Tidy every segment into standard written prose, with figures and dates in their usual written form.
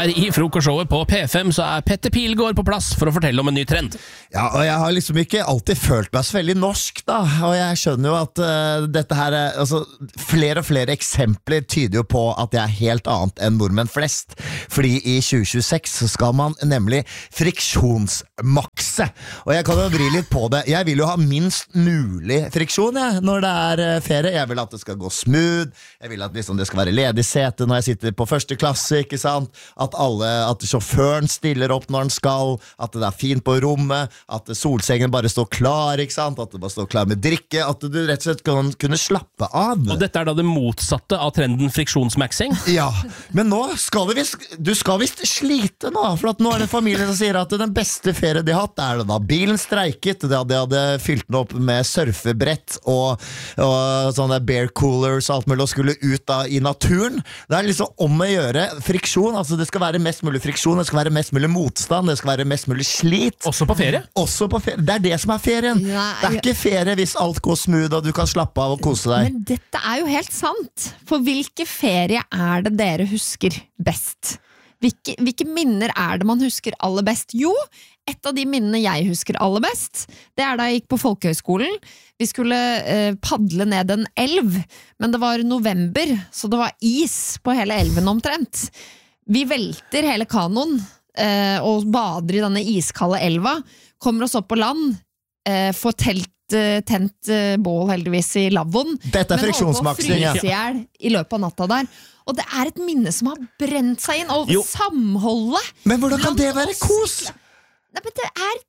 Her i frokostshowet på P5 så Petter Pilgaard på plass for å fortelle om en ny trend. Ja, og jeg har liksom ikke alltid følt meg så veldig norsk da, og jeg skjønner jo at dette her altså, flere og flere eksempler tyder jo på at jeg helt annet enn nordmenn flest, fordi i 2026 så skal man nemlig friksjonsmakse, og jeg kan jo vri litt på det. Jeg vil jo ha minst mulig friksjon når det ferie. Jeg vil at det skal gå smooth, jeg vil at liksom, det skal være ledig sete når jeg sitter på første klasse, ikke sant? At sjåføren stiller opp når han skal, at det fint på rommet, at solsengen bare står klar, ikke sant? At det bare står klar med drikke, at du rett og slett kan kunne slappe av. Og dette da det motsatte av trenden friksjonsmaxing? Ja, men nå skal du skal visst slite nå, for at nå det en familie som sier at den beste ferie de har hatt, det da bilen streiket, de hadde fylt den opp med surfebrett og sånne bear coolers og alt mulig, og skulle ut da i naturen. Det liksom om å gjøre friksjon, altså det skal være mest mulig friksjon, det skal være mest mulig motstand, det skal være mest mulig slit. Også på ferie? Også på ferie. Det det som ferien. Nei, det ikke ferie hvis alt går smooth og du kan slappe av og kose deg. Men dette jo helt sant. For hvilke ferie det dere husker best? Hvilke minner det man husker aller best? Jo, et av de minnene jeg husker aller best, det da jeg gikk på folkehøyskolen. Vi skulle padle ned en elv, men det var november, så det var is på hele elven omtrent. Vi velter hele kanoen og bader i denne iskalde elva, kommer oss opp på land, får tent bål heldigvis i lavvoen, dette friksjonsmaksing, men holder på å fryse ihjel i løpet av natta der. Og det et minne som har brent seg inn, og samholdet. Men hvordan kan det være kos? Nei, men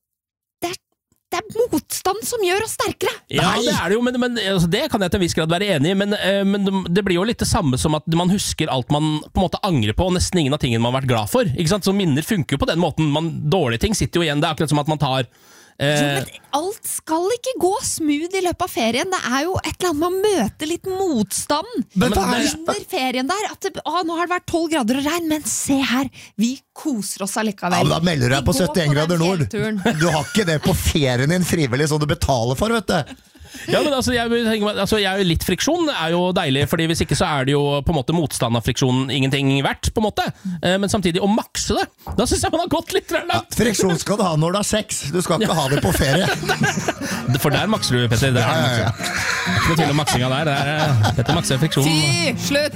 det motstand som gjør oss sterkere. Ja, det det jo, men altså, det kan jeg til en viss grad være enig i, men det blir jo litt det samme som at man husker alt man på en måte angrer på, og nesten ingen av tingene man har vært glad for. Ikke sant? Så minner funker jo på den måten. Dårlige ting sitter jo igjen. Det akkurat som at man tar jo, men alt skal ikke gå smooth i løpet av ferien. Det jo et eller annet med å møte litt motstand under ferien der. At nå har det vært 12 grader og regn, men se her, vi koser oss allikevel. Ja, da melder du deg på 71 grader nord. Du har ikke det på ferien din frivillig som du betaler for, vet du. Ja, men litt friksjon jo deilig, fordi hvis ikke så det jo på en måte motstand av friksjon ingenting verdt, på en måte. Men samtidig å makse det, da synes jeg man har gått litt langt. Friksjon skal du ha når du har sex, du skal ikke ha det på ferie. For der makser du, Petter. Det ikke noe tvil om maksinga der. Petter makser friksjon. Slutt!